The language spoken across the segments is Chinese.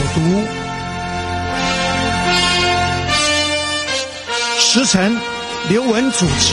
读，时晨、刘文主持。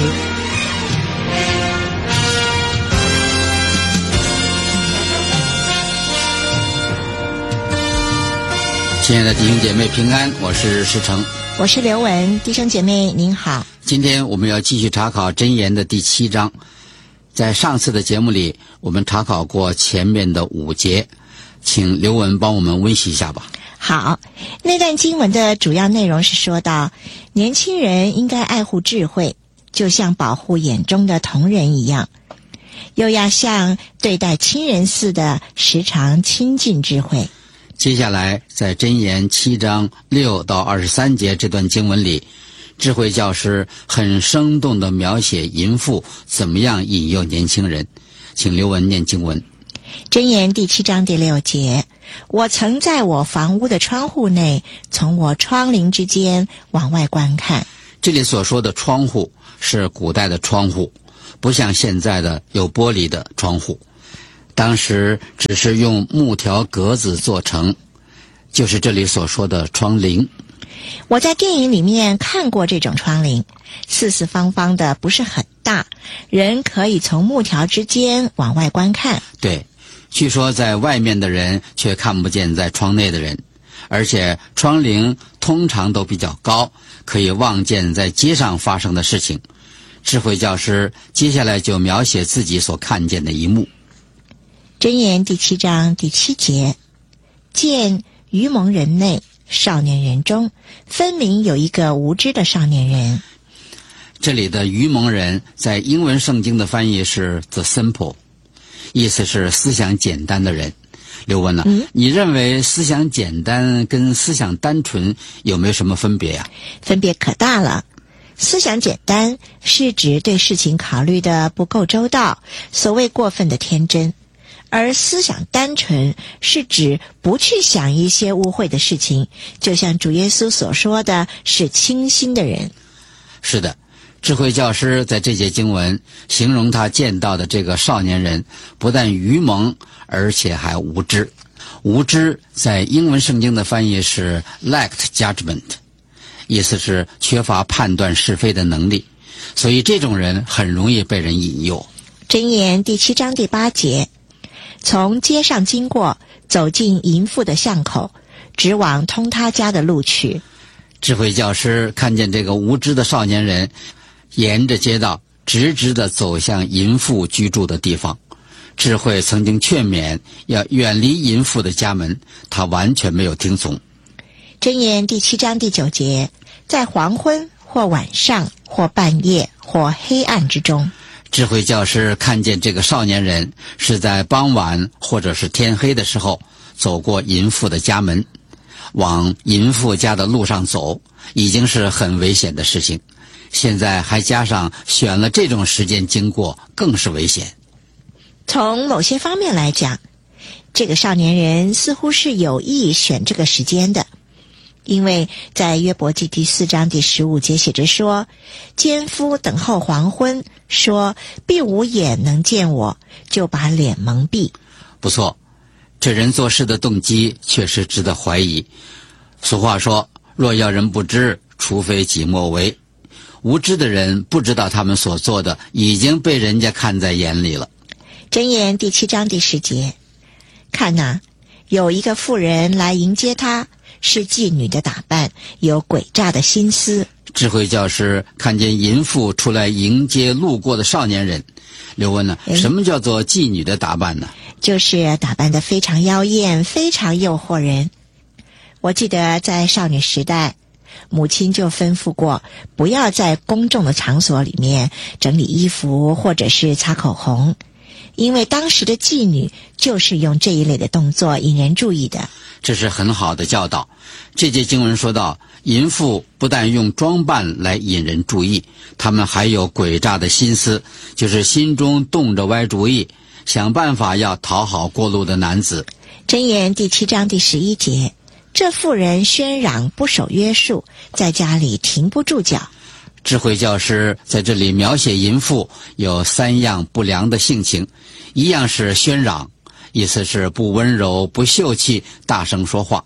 亲爱的弟兄姐妹平安，我是石成， 我是刘文。弟兄姐妹您好， 今天我们要继续查考箴言的第7章。在上次的节目里，我们查考过前面的5节，请刘文帮我们温习一下吧。 好，那段经文的主要内容是说到，年轻人应该爱护智慧，就像保护眼中的瞳人一样，又要像对待亲人似的，时常亲近智慧。 接下来在箴言7章6到23节这段经文里，智慧教师很生动地描写淫妇怎么样引诱年轻人。请刘文念经文。 箴言第7章第6节，我曾在我房屋的窗户内，从我窗棂之间往外观看。 这里所说的窗户是古代的窗户，不像现在的有玻璃的窗户。当时只是用木条格子做成，就是这里所说的窗棂。 我在电影里面看过这种窗棂，四四方方的，不是很大，人可以从木条之间往外观看。 对，据说在外面的人却看不见在窗内的人，而且窗棂通常都比较高，可以望见在街上发生的事情。智慧教师接下来就描写自己所看见的一幕。 箴言第7章第7节，见愚蒙人内，少年人中，分明有一个无知的少年人。 这里的愚蒙人在英文圣经的翻译是 the simple， 意思是思想简单的人。刘文你认为思想简单跟思想单纯有没有什么分别呀？ 分别可大了。思想简单是指对事情考虑的不够周到，所谓过分的天真。而思想单纯是指不去想一些污秽的事情，就像主耶稣所说的，是清心的人。 是的，智慧教师在这节经文形容他见到的这个少年人不但愚蒙，而且还无知。无知在英文圣经的翻译是 lacked judgment， 意思是缺乏判断是非的能力，所以这种人很容易被人引诱。 箴言第7章第8节，从街上经过，走进淫妇的巷口，直往通他家的路去。 智慧教师看见这个无知的少年人沿着街道直直地走向淫妇居住的地方。智慧曾经劝勉要远离淫妇的家门，他完全没有听从。 箴言第7章第9节，在黄昏或晚上或半夜或黑暗之中。 智慧教师看见这个少年人是在傍晚或者是天黑的时候走过淫妇的家门，往淫妇家的路上走，已经是很危险的事情，现在还加上选了这种时间经过，更是危险。 从某些方面来讲，这个少年人似乎是有意选这个时间的，因为在约伯记第4章第15节写着说，奸夫等候黄昏，说并无眼能见我，就把脸蒙蔽。 不错，这人做事的动机确实值得怀疑。俗话说，若要人不知，除非己莫为。无知的人不知道他们所做的已经被人家看在眼里了。 箴言第7章第10节，看哪，有一个妇人来迎接他，是妓女的打扮，有诡诈的心思。 智慧教师看见淫妇出来迎接路过的少年人。刘文什么叫做妓女的打扮呢？ 就是打扮得非常妖艳，非常诱惑人。我记得在少女时代，母亲就吩咐过，不要在公众的场所里面整理衣服或者是擦口红，因为当时的妓女就是用这一类的动作引人注意的。 这是很好的教导。这节经文说到，淫妇不但用装扮来引人注意，他们还有诡诈的心思，就是心中动着歪主意，想办法要讨好过路的男子。 箴言第7章第11节，这妇人喧嚷不守约束，在家里停不住脚。 智慧教师在这里描写淫妇有3样不良的性情，一样是喧嚷，意思是不温柔不秀气，大声说话；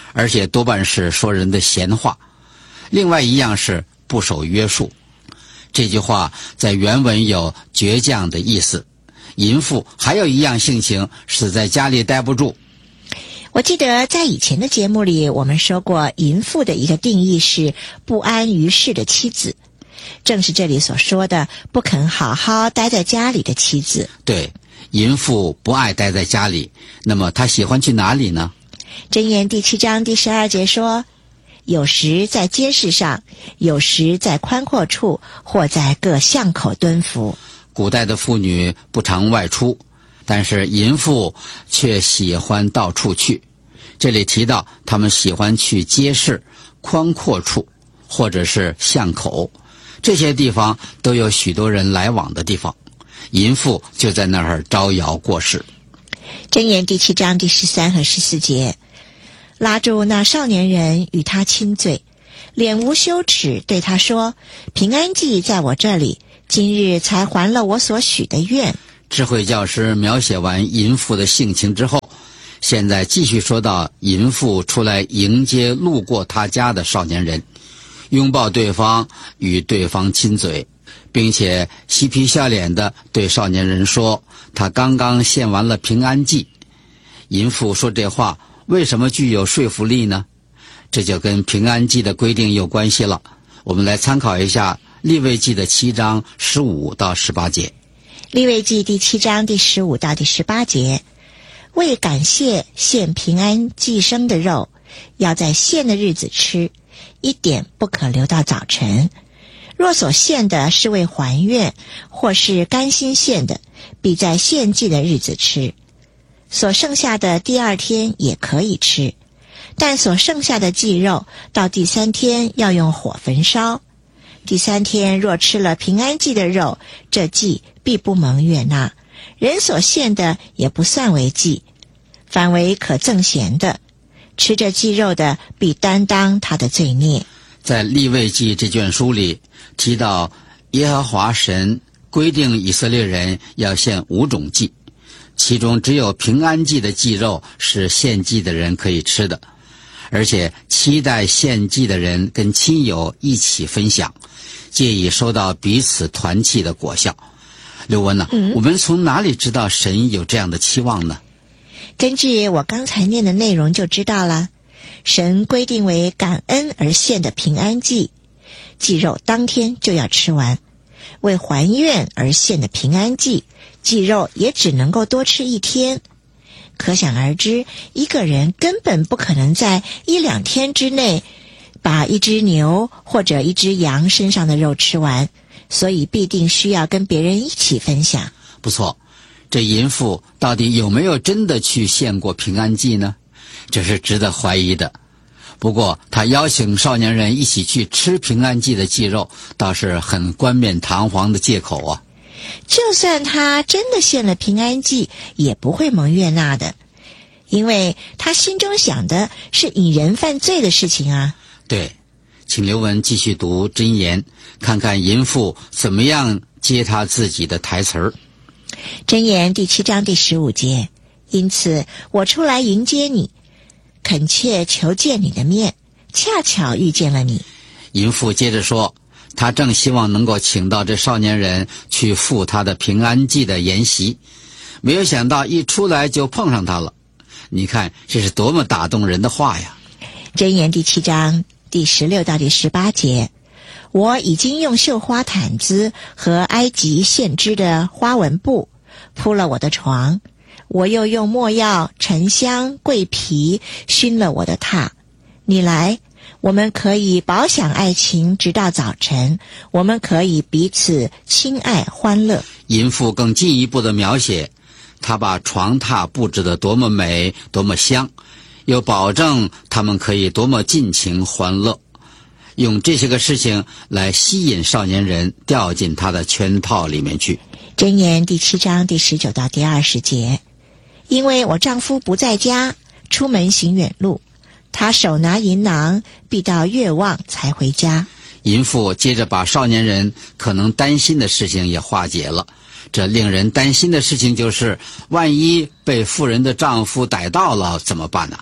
而且多半是说人的闲话。另外一样是不守约束。这句话在原文有倔强的意思。淫妇还有一样性情是在家里待不住。 我记得在以前的节目里我们说过，淫妇的一个定义是不安于世的妻子，正是这里所说的不肯好好待在家里的妻子。 对，淫妇不爱待在家里，那么她喜欢去哪里呢？ 箴言第7章第12节说，有时在街市上，有时在宽阔处，或在各巷口蹲伏。 古代的妇女不常外出，但是淫妇却喜欢到处去。这里提到她们喜欢去街市、宽阔处或者是巷口，这些地方都有许多人来往的地方，淫妇就在那儿招摇过市。 箴言第7章第13和14节，拉住那少年人与他亲嘴，脸无羞耻对他说，平安记在我这里，今日才还了我所许的愿。 智慧教师描写完淫妇的性情之后，现在继续说到淫妇出来迎接路过他家的少年人，拥抱对方，与对方亲嘴，并且嬉皮笑脸地对少年人说，他刚刚献完了平安祭。淫妇说这话为什么具有说服力呢？这就跟平安祭的规定有关系了。我们来参考一下利未记的7章15到18节。 利未记第7章第15到第18节，为感谢献平安祭牲的肉，要在献的日子吃，一点不可留到早晨。若所献的是为还愿，或是甘心献的，必在献祭的日子吃。所剩下的第2天也可以吃，但所剩下的祭肉到第3天要用火焚烧。第3天若吃了平安祭的肉，这祭必不蒙悦纳，人所献的也不算为祭，反为可赠咸的。吃这祭肉的必担当他的罪孽。 在利未记这卷书里提到，耶和华神规定以色列人要献5种祭，其中只有平安祭的祭肉是献祭的人可以吃的，而且期待献祭的人跟亲友一起分享，借以收到彼此团契的果效。刘文呢，我们从哪里知道神有这样的期望呢？ 根据我刚才念的内容就知道了。神规定为感恩而献的平安祭，祭肉当天就要吃完；为还愿而献的平安祭，祭肉也只能够多吃1天。可想而知，一个人根本不可能在1-2天之内把一只牛或者一只羊身上的肉吃完，所以必定需要跟别人一起分享。 不错，这淫妇到底有没有真的去献过平安祭呢？这是值得怀疑的。不过他邀请少年人一起去吃平安祭的祭肉，倒是很冠冕堂皇的借口啊。 就算他真的献了平安祭，也不会蒙悦纳的，因为他心中想的是引人犯罪的事情啊。 对，请刘文继续读箴言，看看淫妇怎么样接他自己的台词儿。 箴言第7章第15节，因此我出来迎接你，恳切求见你的面，恰巧遇见了你。 淫妇接着说，他正希望能够请到这少年人去赴他的平安祭的筵席，没有想到一出来就碰上他了。你看这是多么打动人的话呀。 箴言第7章第16到第18节，我已经用绣花毯子和埃及线织的花纹布铺了我的床，我又用没药、沉香、桂皮熏了我的榻。你来，我们可以饱享爱情直到早晨，我们可以彼此亲爱欢乐。 淫妇更进一步的描写，他把床榻布置得多么美，多么香，又保证他们可以多么尽情欢乐，用这些个事情来吸引少年人掉进他的圈套里面去。 箴言第7章第19到第20节，因为我丈夫不在家，出门行远路，他手拿银囊，必到月望才回家。 淫妇接着把少年人可能担心的事情也化解了。这令人担心的事情就是，万一被妇人的丈夫逮到了怎么办呢？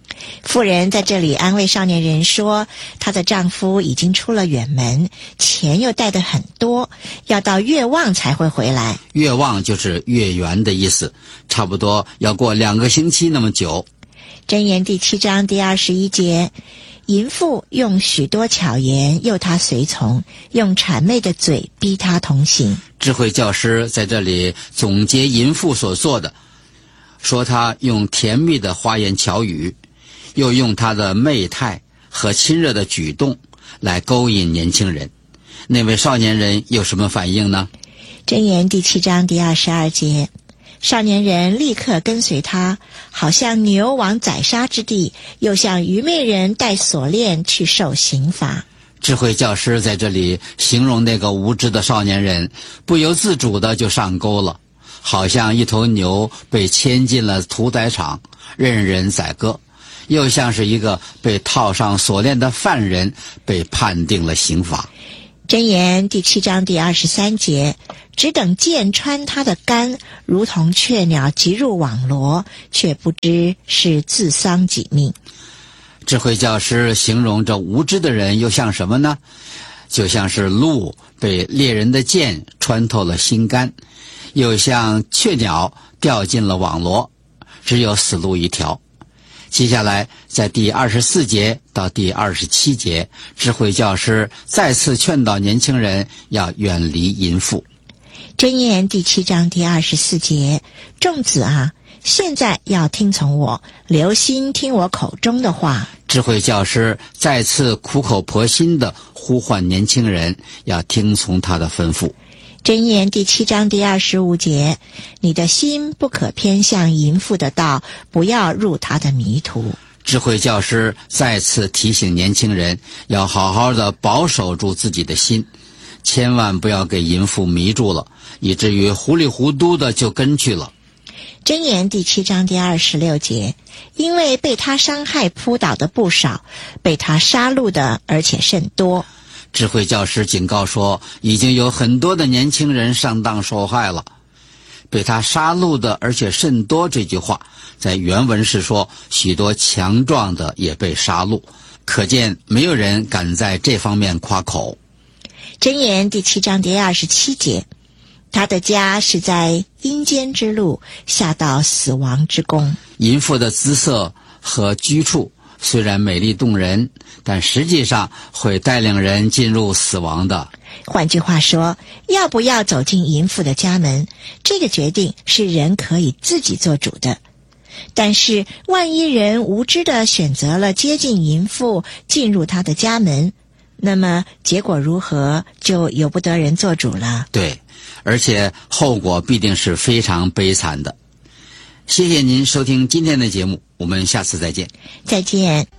妇人在这里安慰少年人说，她的丈夫已经出了远门，钱又带得很多，要到月望才会回来。 月望就是月圆的意思，差不多要过2个星期那么久。 箴言第7章第21节，淫妇用许多巧言诱他随从，用谄媚的嘴逼他同行。 智慧教师在这里总结淫妇所做的，说她用甜蜜的花言巧语，又用她的媚态和亲热的举动来勾引年轻人。那位少年人有什么反应呢？ 箴言第7章第22节，少年人立刻跟随他，好像牛往宰杀之地，又像愚昧人带锁链去受刑罚。 智慧教师在这里形容那个无知的少年人，不由自主的就上钩了，好像一头牛被牵进了屠宰场，任人宰割，又像是一个被套上锁链的犯人，被判定了刑罚。 箴言第7章第23节，只等箭穿他的肝，如同雀鸟急入网罗，却不知是自丧己命。 智慧教师形容这无知的人又像什么呢？就像是鹿被猎人的箭穿透了心肝，又像雀鸟掉进了网罗，只有死路一条。接下来在第24节到第27节，智慧教师再次劝导年轻人要远离淫妇。 箴言第7章第24节，众子啊，现在要听从我，留心听我口中的话。 智慧教师再次苦口婆心地呼唤年轻人要听从他的吩咐。 箴言第7章第25节，你的心不可偏向淫妇的道，不要入他的迷途。 智慧教师再次提醒年轻人要好好的保守住自己的心，千万不要给淫妇迷住了，以至于糊里糊涂的就跟去了。 箴言第7章第26节，因为被他伤害扑倒的不少，被他杀戮的而且甚多。 智慧教师警告说，已经有很多的年轻人上当受害了。被他杀戮的而且甚多这句话，在原文是说许多强壮的也被杀戮，可见没有人敢在这方面夸口。 箴言第7章第27节，他的家是在阴间之路，下到死亡之宫。 淫妇的姿色和居处虽然美丽动人，但实际上会带领人进入死亡的。 换句话说，要不要走进淫妇的家门，这个决定是人可以自己做主的。但是万一人无知地选择了接近淫妇，进入他的家门，那么结果如何，就由不得人做主了。 对，而且后果必定是非常悲惨的。谢谢您收听今天的节目，我们下次再见。 再见。